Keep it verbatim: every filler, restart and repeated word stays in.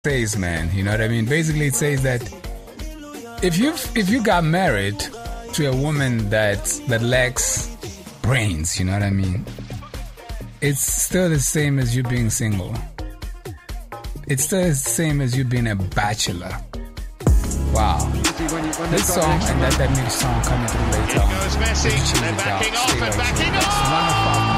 says, man. You know what I mean? Basically, it says that if you if you got married to a woman that that lacks brains, you know what I mean? It's still the same as you being single. It's still the same as you being a bachelor. Wow. This song and that, that new song coming through later on. Messi, they're backing off and backing off. One of our